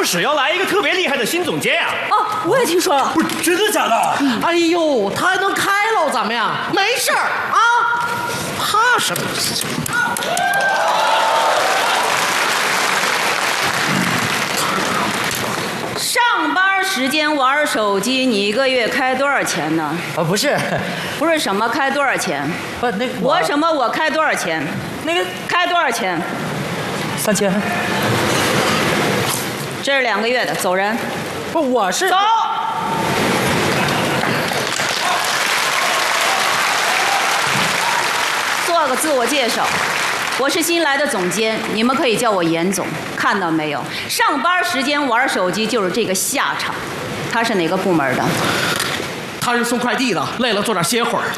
室要来一个特别厉害的新总监啊！ 哦，我也听说了。 不是真的假的？ 哎呦，他还能开喽，怎么样？没事儿啊，怕什么？ 上班时间玩手机，你一个月开多少钱呢？ 不是， 不是什么开多少钱？ 不那个我什么我开多少钱？ 那个开多少钱 3000。 这是2个月的，走人。 不，我是走。做个自我介绍。我是新来的总监，你们可以叫我严总。看到没有？上班时间玩手机就是这个下场。他是哪个部门的？ 他是送快递的，累了坐这儿歇会儿。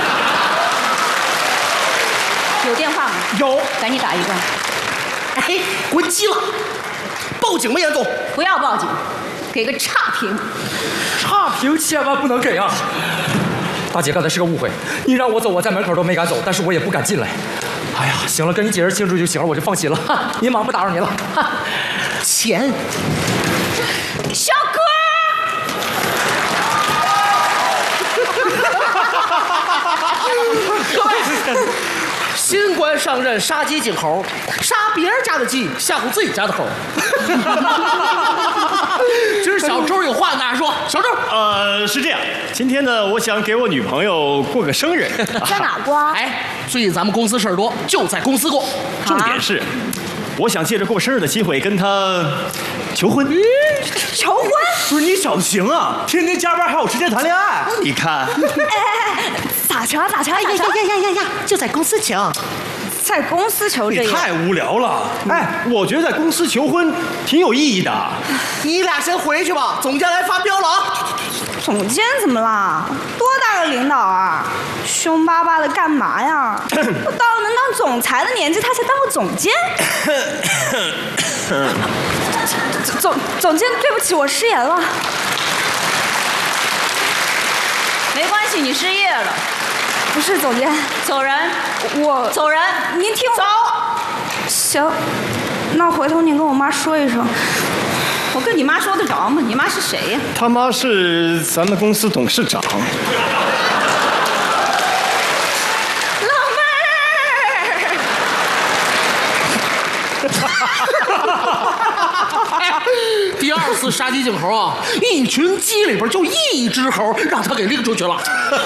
有电话吗？ 有， 赶紧打一个。 哎，关机了，报警吧，严总。 不要报警，给个差评。 差评千万不能给啊！大姐，刚才是个误会，你让我走，我在门口都没敢走，但是我也不敢进来。哎呀，行了，跟你解释清楚就行了，我就放心了。您忙，不打扰您了。 钱， 小哥。 各位，新官上任，杀鸡儆猴，杀别人家的鸡，吓唬自己家的猴。今儿小周有话跟大家说，小周， 是这样，今天呢，我想给我女朋友过个生日。 在哪过？ 哎，最近咱们公司事儿多，就在公司过。 重点是，我想借着过生日的机会跟她求婚。 求婚？ 不是你小子行啊，天天加班还有时间谈恋爱？你看， 咋成？咋成？ 呀，就在公司求。 在公司求这个？ 你太无聊了。哎，我觉得在公司求婚挺有意义的。 你俩先回去吧，总监来发飙了啊！ 总监怎么啦？多大个领导啊？凶巴巴的干嘛呀？我到了能当总裁的年纪，他才当过总监。总监，对不起，我失言了。 没关系，你失业了。 不是总监， 走人。 我走人。 您听走。 行，那回头您跟我妈说一声。 我跟你妈说得着吗？你妈是谁呀？ 他妈是咱们公司董事长。 老妹儿。第2次杀鸡儆猴啊，一群鸡里边就一只猴，让他给拎出去了。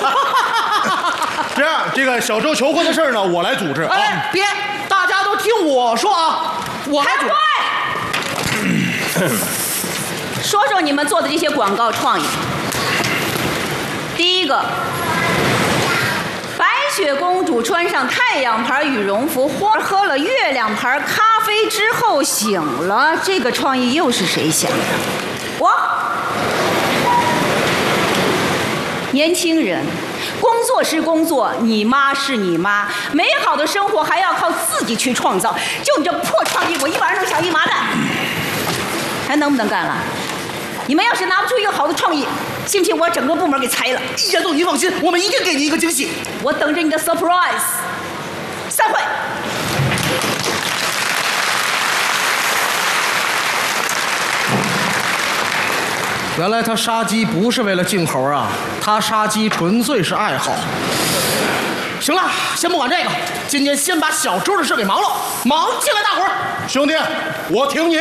这样，这个小周求婚的事儿呢，我来组织啊。 哎，别，大家都听我说啊，我来组织。 说说你们做的这些广告创意。第一个，白雪公主穿上太阳牌羽绒服，喝了月亮牌咖啡之后醒了，这个创意又是谁想的？我。年轻人，工作是工作，你妈是你妈，美好的生活还要靠自己去创造。就你这破创意，我一晚上能想一麻袋。还能不能干了？你们要是拿不出一个好的创意，信不信我整个部门给裁了？ 严总，您放心，我们一定给您一个惊喜。 我等着你的 surprise。散会。 原来他杀鸡不是为了敬猴啊，他杀鸡纯粹是爱好。行了，先不管这个，今天先把小周的事给忙了，忙进来，大伙儿。 兄弟，我挺你。